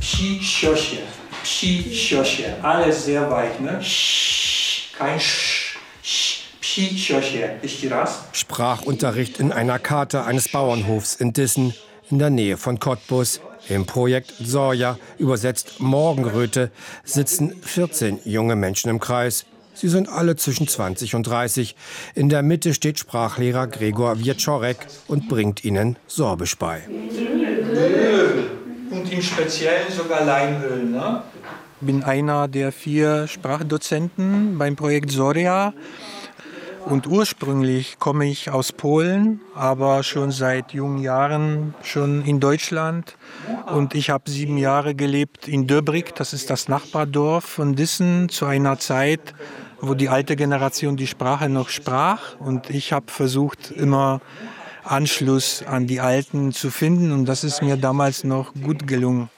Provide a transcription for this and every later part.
Alles sehr weit, ne? Kein Sprachunterricht in einer Kata eines Bauernhofs in Dissen in der Nähe von Cottbus. Im Projekt Zorya, übersetzt Morgenröte, sitzen 14 junge Menschen im Kreis. Sie sind alle zwischen 20 und 30. In der Mitte steht Sprachlehrer Gregor Wieczorek und bringt ihnen Sorbisch bei. Öl. Und im Speziellen sogar Leinöl, ne? Ich bin einer der 4 Sprachdozenten beim Projekt Zorya. Und ursprünglich komme ich aus Polen, aber schon seit jungen Jahren schon in Deutschland. Und ich habe 7 Jahre gelebt in Döbrig, das ist das Nachbardorf von Dissen, zu einer Zeit, wo die alte Generation die Sprache noch sprach. Und ich habe versucht, immer Anschluss an die Alten zu finden. Und das ist mir damals noch gut gelungen.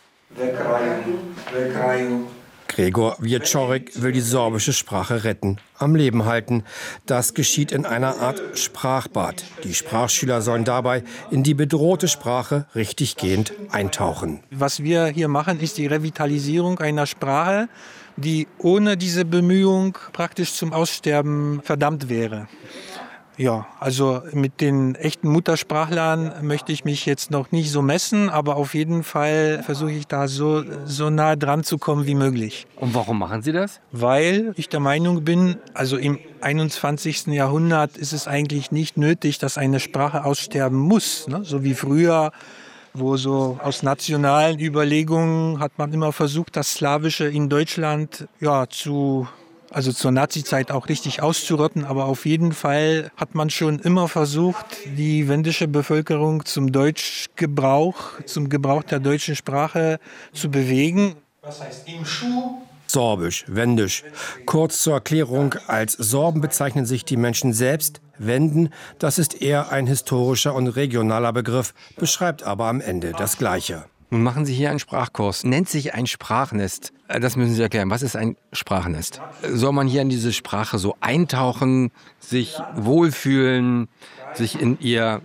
Gregor Wieczorek will die sorbische Sprache retten, am Leben halten. Das geschieht in einer Art Sprachbad. Die Sprachschüler sollen dabei in die bedrohte Sprache richtiggehend eintauchen. Was wir hier machen, ist die Revitalisierung einer Sprache, die ohne diese Bemühung praktisch zum Aussterben verdammt wäre. Ja, also mit den echten Muttersprachlern möchte ich mich jetzt noch nicht so messen, aber auf jeden Fall versuche ich da so nah dran zu kommen wie möglich. Und warum machen Sie das? Weil ich der Meinung bin, also im 21. Jahrhundert ist es eigentlich nicht nötig, dass eine Sprache aussterben muss, ne? So wie früher, wo so aus nationalen Überlegungen hat man immer versucht, das Slawische in Deutschland also zur Nazizeit auch richtig auszurotten, aber auf jeden Fall hat man schon immer versucht, die wendische Bevölkerung zum Gebrauch der deutschen Sprache zu bewegen. Was heißt im Schuh? Sorbisch, Wendisch. Kurz zur Erklärung, als Sorben bezeichnen sich die Menschen selbst. Wenden, das ist eher ein historischer und regionaler Begriff, beschreibt aber am Ende das Gleiche. Nun machen Sie hier einen Sprachkurs. Nennt sich ein Sprachnest. Das müssen Sie erklären. Was ist ein Sprachnest? Soll man hier in diese Sprache so eintauchen, sich wohlfühlen, sich in ihr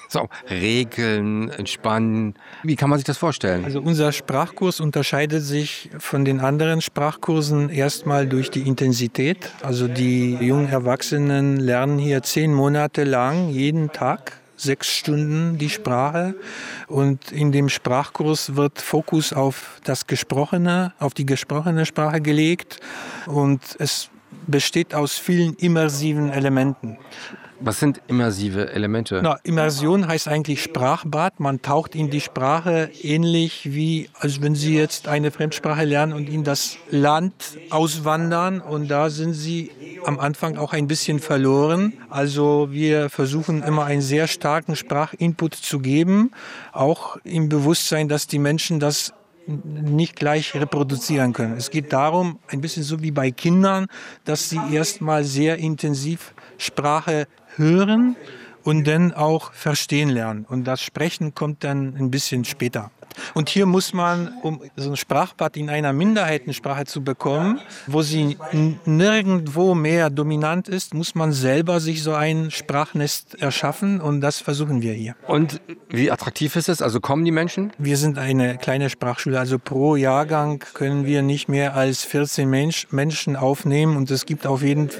regeln, entspannen? Wie kann man sich das vorstellen? Also unser Sprachkurs unterscheidet sich von den anderen Sprachkursen erstmal durch die Intensität. Also die jungen Erwachsenen lernen hier 10 Monate lang jeden Tag 6 Stunden die Sprache, und in dem Sprachkurs wird Fokus auf die gesprochene Sprache gelegt, und es besteht aus vielen immersiven Elementen. Was sind immersive Elemente? Immersion heißt eigentlich Sprachbad. Man taucht in die Sprache ähnlich wie, als wenn Sie jetzt eine Fremdsprache lernen und in das Land auswandern. Und da sind Sie am Anfang auch ein bisschen verloren. Also wir versuchen immer einen sehr starken Sprachinput zu geben, auch im Bewusstsein, dass die Menschen das nicht gleich reproduzieren können. Es geht darum, ein bisschen so wie bei Kindern, dass sie erstmal sehr intensiv Sprache hören und dann auch verstehen lernen. Und das Sprechen kommt dann ein bisschen später. Und hier muss man, um so ein Sprachbad in einer Minderheitensprache zu bekommen, wo sie nirgendwo mehr dominant ist, muss man selber sich so ein Sprachnest erschaffen, und das versuchen wir hier. Und wie attraktiv ist es? Also kommen die Menschen? Wir sind eine kleine Sprachschule, also pro Jahrgang können wir nicht mehr als 14 Menschen aufnehmen, und es gibt auf jeden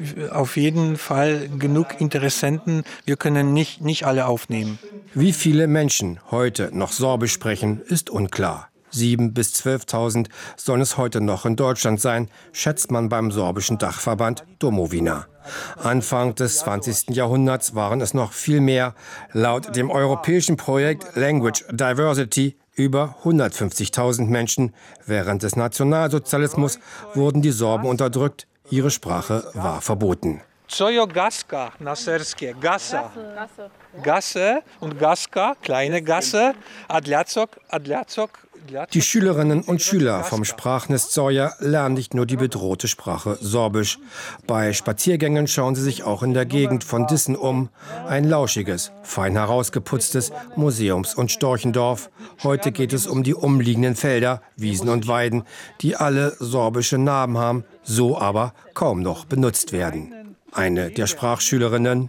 Fall genug Interessenten. Wir können nicht alle aufnehmen. Wie viele Menschen heute noch Sorbisch sprechen, ist unklar. 7.000 bis 12.000 sollen es heute noch in Deutschland sein, schätzt man beim sorbischen Dachverband Domowina. Anfang des 20. Jahrhunderts waren es noch viel mehr. Laut dem europäischen Projekt Language Diversity über 150.000 Menschen. Während des Nationalsozialismus wurden die Sorben unterdrückt. Ihre Sprache war verboten. Cojo Gaska na serskie, Gasa. Gasse und Gaska, kleine Gasse, Adliacok. Die Schülerinnen und Schüler vom Sprachnest Zorya lernen nicht nur die bedrohte Sprache Sorbisch. Bei Spaziergängen schauen sie sich auch in der Gegend von Dissen um. Ein lauschiges, fein herausgeputztes Museums- und Storchendorf. Heute geht es um die umliegenden Felder, Wiesen und Weiden, die alle sorbische Namen haben, so aber kaum noch benutzt werden. Eine der Sprachschülerinnen: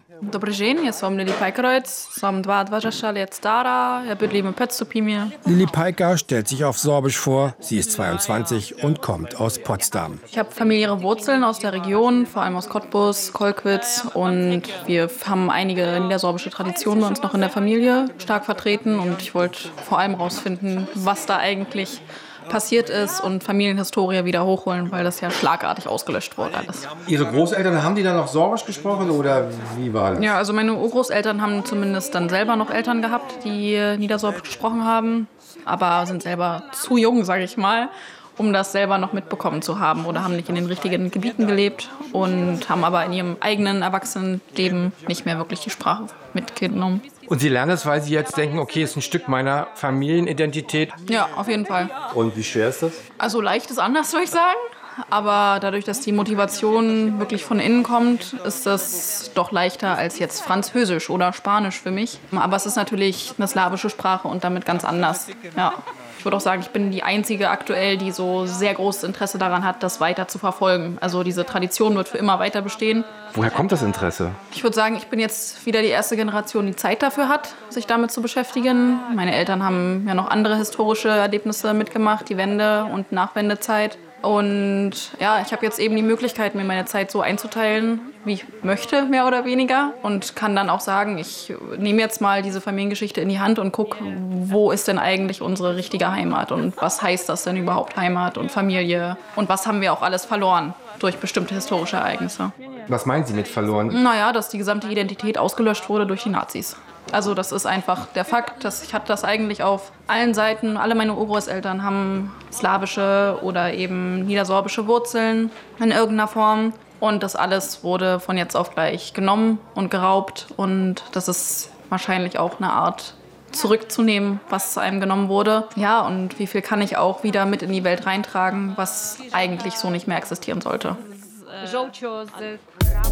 Lili Pajka stellt sich auf Sorbisch vor. Sie ist 22 und kommt aus Potsdam. Ich habe familiäre Wurzeln aus der Region, vor allem aus Cottbus, Kolkwitz, und wir haben einige niedersorbische Traditionen bei uns noch in der Familie stark vertreten, und ich wollte vor allem rausfinden, was da eigentlich passiert ist und Familienhistorie wieder hochholen, weil das ja schlagartig ausgelöscht wurde alles. Ihre Großeltern, haben die dann noch Sorbisch gesprochen oder wie war das? Ja, also meine Urgroßeltern haben zumindest dann selber noch Eltern gehabt, die Niedersorbisch gesprochen haben, aber sind selber zu jung, sage ich mal, um das selber noch mitbekommen zu haben, oder haben nicht in den richtigen Gebieten gelebt und haben aber in ihrem eigenen Erwachsenenleben nicht mehr wirklich die Sprache mitgenommen. Und Sie lernen es, weil Sie jetzt denken, okay, ist ein Stück meiner Familienidentität? Ja, auf jeden Fall. Und wie schwer ist das? Also leicht ist anders, würde ich sagen. Aber dadurch, dass die Motivation wirklich von innen kommt, ist das doch leichter als jetzt Französisch oder Spanisch für mich. Aber es ist natürlich eine slawische Sprache und damit ganz anders. Ja. Ich würde auch sagen, ich bin die Einzige aktuell, die so sehr großes Interesse daran hat, das weiter zu verfolgen. Also diese Tradition wird für immer weiter bestehen. Woher kommt das Interesse? Ich würde sagen, ich bin jetzt wieder die erste Generation, die Zeit dafür hat, sich damit zu beschäftigen. Meine Eltern haben ja noch andere historische Erlebnisse mitgemacht, die Wende- und Nachwendezeit. Und ja, ich habe jetzt eben die Möglichkeit, mir meine Zeit so einzuteilen, wie ich möchte, mehr oder weniger. Und kann dann auch sagen, ich nehme jetzt mal diese Familiengeschichte in die Hand und gucke, wo ist denn eigentlich unsere richtige Heimat? Und was heißt das denn überhaupt, Heimat und Familie? Und was haben wir auch alles verloren durch bestimmte historische Ereignisse? Was meinen Sie mit verloren? Naja, dass die gesamte Identität ausgelöscht wurde durch die Nazis. Also das ist einfach der Fakt, dass ich hatte das eigentlich auf allen Seiten. Alle meine Urgroßeltern haben slawische oder eben niedersorbische Wurzeln in irgendeiner Form. Und das alles wurde von jetzt auf gleich genommen und geraubt. Und das ist wahrscheinlich auch eine Art zurückzunehmen, was einem genommen wurde. Ja, und wie viel kann ich auch wieder mit in die Welt reintragen, was eigentlich so nicht mehr existieren sollte.